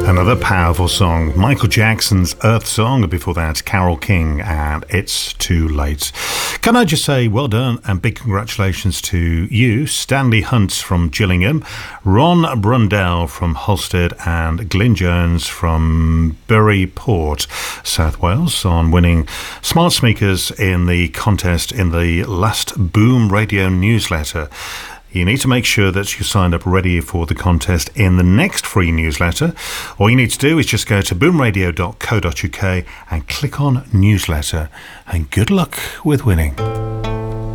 Another powerful song, Michael Jackson's Earth Song, and before that, Carole King and It's Too Late. Can I just say well done and big congratulations to you, Stanley Hunt from Gillingham, Ron Brundell from Holstead, and Glyn Jones from Bury Port, South Wales, on winning smart speakers in the contest in the last Boom Radio newsletter. You need to make sure that you signed up ready for the contest in the next free newsletter. All you need to do is just go to boomradio.co.uk and click on newsletter. And good luck with winning.